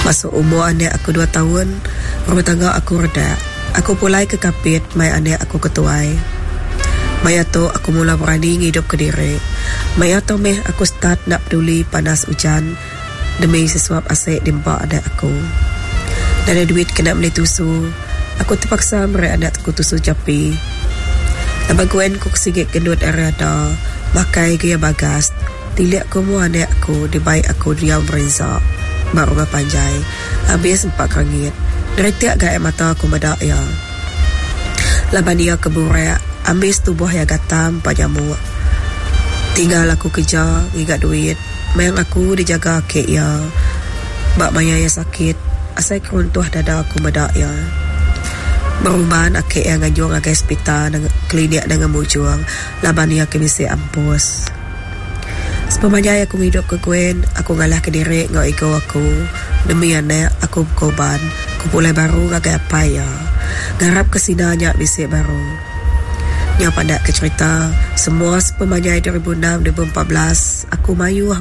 Masuk umur anak aku 2 tahun, rumah tangga aku reda. Aku pulai ke kapit, mai anak aku ketuai. Maya tu aku mula berani hidup ke diri. Maya tu meh aku start nak peduli panas hujan demi sesuap asyik dimpak anak aku. Dan ada duit kena beli tusu, aku terpaksa beri anak aku tusu capi. Abaguen ku kesigit gendut arada, makai gaya bagas. Tiliak kumu anak aku, dibaik aku diam berinsak. Baru panjai, habis 4 rangit. Dari tiap gaya mata aku medak ya. Laban dia keburak, ambil tubuh yang gatam pajamu. Tinggal aku kerja, ngigat duit. Mayang aku dijaga kek ya. Bak maya yang sakit, asal keruntuh dada aku medak ya. Berubahan akik yang ngajung agai hospital, klinik dengan mujung. Laban dia kemisi ampus. Sepemajai aku hidup ke Gwen, aku ngalah ke diri ngau ego aku. Demi anak, aku berkorban. Aku pulai baru ngagai apa ya. Garap kesinanya bisik baru. Yang pada ke cerita, semua sepemajai 2006-2014, aku mayuh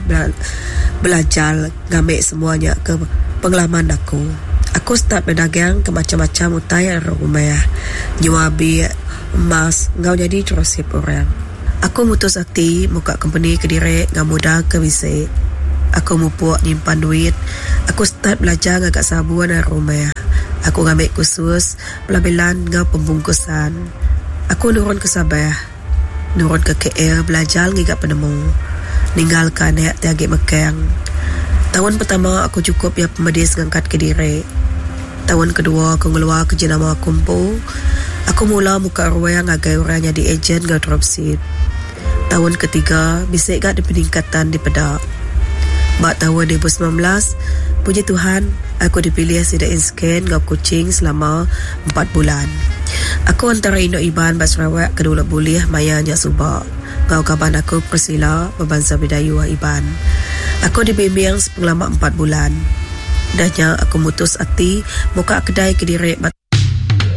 belajar ngambil semuanya ke pengalaman aku. Aku start berdagang ke macam-macam utai rumah. Nyuabi, emas, ngau jadi terusip orang. Aku mutus hati muka company ke diri ngau muda ke bisik. Aku mupuk nyimpan duit. Aku start belajar ngagak sabuan rumah. Aku ngambil khusus pelabelan ngau pembungkusan. Aku nurun ke Sabah, nurun ke KL belajar ngigak penemu. Ninggalkan anak tiagi Mekang. Tahun pertama aku cukup ya pemedis ngangkat ke diri. Tahun kedua aku ngeluar ke jenama kumpul. Aku mula muka ruang agai orang jadi ejen ngau dropship. Tahun ketiga bisik gak di peningkatan di pedak. Bak tahun 2019, puji Tuhan, aku dipilih sida inscan ngau kucing selama 4 bulan. Aku antara Indok Iban Bas Sarawak kedua boleh mayanya subak. Ngau kaban aku Persila Bebansa Bidayu Iban. Aku dibimbing selama 4 bulan. Dahnya aku mutus hati muka kedai ke diri